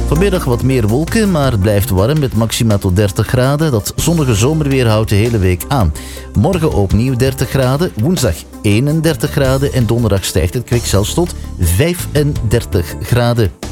Vanmiddag wat meer wolken, maar het blijft warm met maxima tot 30 graden. Dat zonnige zomerweer houdt de hele week aan. Morgen opnieuw 30 graden, woensdag 31 graden en donderdag stijgt het kwik zelfs tot 35 graden.